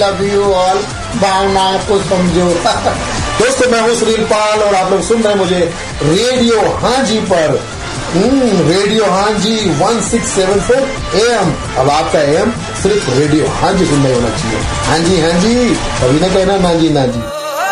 Love you all, भावनाओं को समझो। दोस्तों मैं हूँ सुनील पाल और आप लोग सुन रहे हैं मुझे रेडियो हांजी पर, रेडियो हांजी 1674 AM। अब आपका AM सिर्फ रेडियो हांजी सुनना होना चाहिए। हांजी हांजी, कभी ना कहना ना जी ना जी।